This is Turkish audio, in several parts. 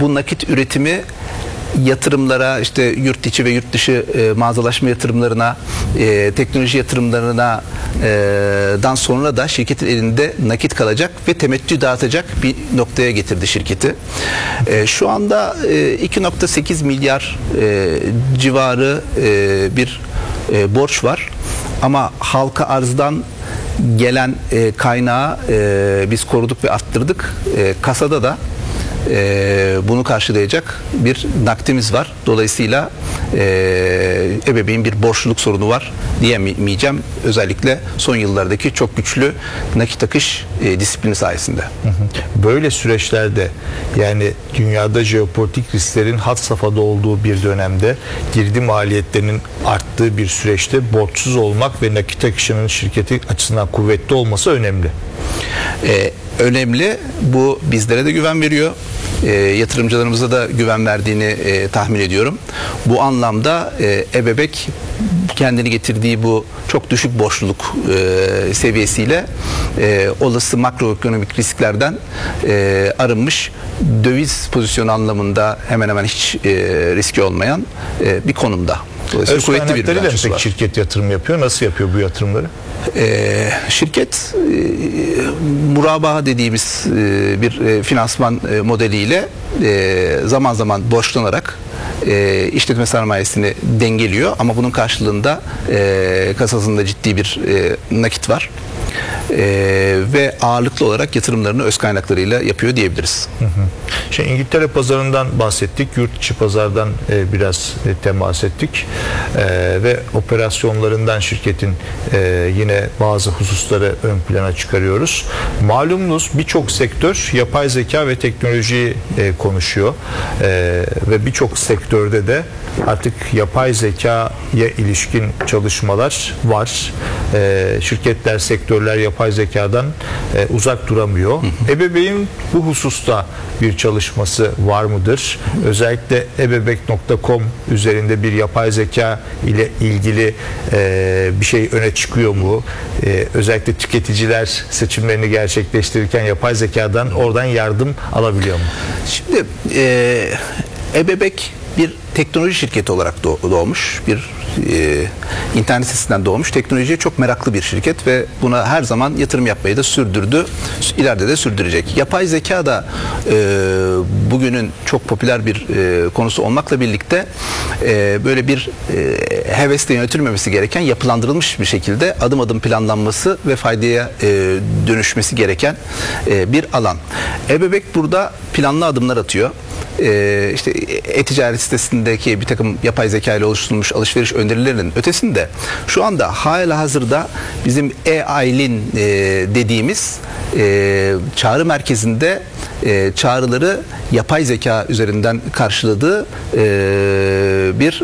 bu nakit üretimi yatırımlara, işte yurt içi ve yurt dışı mağazalaşma yatırımlarına, teknoloji yatırımlarına dan sonra da şirketin elinde nakit kalacak ve temettü dağıtacak bir noktaya getirdi şirketi. Şu anda 2,8 milyar civarı bir borç var. Ama halka arzdan gelen kaynağı biz koruduk ve arttırdık. Kasada da bunu karşılayacak bir nakdimiz var. Dolayısıyla ebeveyn bir borçluluk sorunu var diyemeyeceğim. Özellikle son yıllardaki çok güçlü nakit akış disiplini sayesinde. Böyle süreçlerde, yani dünyada jeopolitik risklerin had safhada olduğu bir dönemde, girdi maliyetlerinin arttığı bir süreçte borçsuz olmak ve nakit akışının şirketi açısından kuvvetli olması önemli. Önemli. Bu bizlere de güven veriyor. Yatırımcılarımıza da güven verdiğini tahmin ediyorum. Bu anlamda ebebek kendini getirdiği bu çok düşük borçluluk seviyesiyle olası makroekonomik risklerden arınmış, döviz pozisyonu anlamında hemen hemen hiç riski olmayan bir konumda. Öz kaynaklarıyla pek şirket yatırım yapıyor. Nasıl yapıyor bu yatırımları? Şirket murabaha dediğimiz bir finansman modeliyle zaman zaman borçlanarak işletme sermayesini dengeliyor, ama bunun karşılığında kasasında ciddi bir nakit var. Ve ağırlıklı olarak yatırımlarını öz kaynaklarıyla yapıyor diyebiliriz. Şimdi İngiltere pazarından bahsettik, yurt içi pazardan biraz temas ettik ve operasyonlarından şirketin yine bazı hususları ön plana çıkarıyoruz. Malumunuz birçok sektör yapay zeka ve teknolojiyi konuşuyor ve birçok sektörde de artık yapay zekaya ilişkin çalışmalar var. Şirketler, sektörler yapay zekadan uzak duramıyor. Ebeveyn bu hususta bir çalışması var mıdır? Özellikle ebebek.com üzerinde bir yapay zeka ile ilgili bir şey öne çıkıyor mu? Özellikle tüketiciler seçimlerini gerçekleştirirken yapay zekadan oradan yardım alabiliyor mu? Şimdi ebebek bir teknoloji şirketi olarak doğmuş, bir internet sitesinden doğmuş, teknolojiye çok meraklı bir şirket ve buna her zaman yatırım yapmayı da sürdürdü, ileride de sürdürecek. Yapay zeka da bugünün çok popüler bir konusu olmakla birlikte böyle bir hevesle yönetilmemesi gereken, yapılandırılmış bir şekilde adım adım planlanması ve faydaya dönüşmesi gereken bir alan. Ebebek burada planlı adımlar atıyor. İşte e-ticaret sitesindeki bir takım yapay zeka ile oluşturulmuş alışveriş önerilerinin ötesinde şu anda halihazırda bizim e-Aylin dediğimiz çağrı merkezinde çağrıları yapay zeka üzerinden karşıladığı bir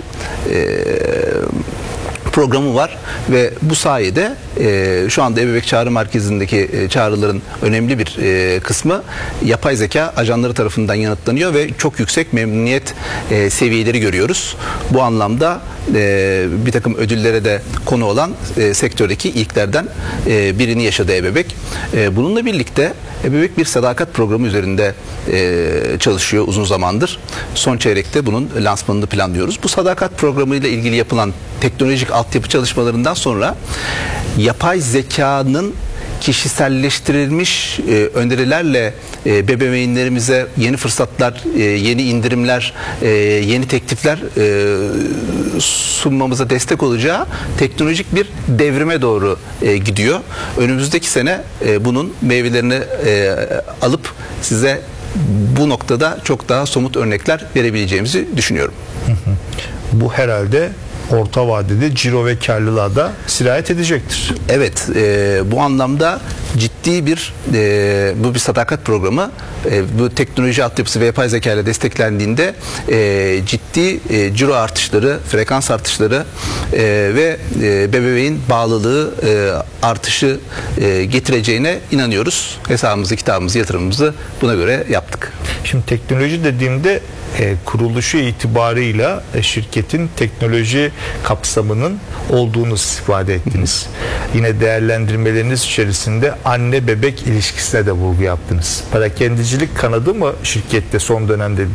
programı var ve bu sayede şu anda ebebek çağrı merkezindeki çağrıların önemli bir kısmı yapay zeka ajanları tarafından yanıtlanıyor ve çok yüksek memnuniyet seviyeleri görüyoruz. Bu anlamda bir takım ödüllere de konu olan sektördeki ilklerden birini yaşadı ebebek. Bununla birlikte ebebek bir sadakat programı üzerinde çalışıyor uzun zamandır. Son çeyrekte bunun lansmanını planlıyoruz. Bu sadakat programı ile ilgili yapılan teknolojik altyapı çalışmalarından sonra yapay zekanın kişiselleştirilmiş önerilerle bebeğinlerimize yeni fırsatlar, yeni indirimler, yeni teklifler sunmamıza destek olacağı teknolojik bir devrime doğru gidiyor. Önümüzdeki sene bunun meyvelerini alıp size bu noktada çok daha somut örnekler verebileceğimizi düşünüyorum. Bu herhalde orta vadede ciro ve karlılığa da sirayet edecektir. Evet, bu anlamda ciddi bir bu bir sadakat programı. Bu teknoloji altyapısı ve yapay zeka ile desteklendiğinde ciddi ciro artışları, frekans artışları ve bebeğin bağlılığı artışı getireceğine inanıyoruz. Hesabımızı, kitabımızı, yatırımımızı buna göre yaptık. Şimdi teknoloji dediğimde kuruluşu itibarıyla şirketin teknoloji kapsamının olduğunu ifade ettiniz. Yine değerlendirmeleriniz içerisinde anne bebek ilişkisine de vurgu yaptınız. Perakendicilik kanadı mı şirkette son dönemde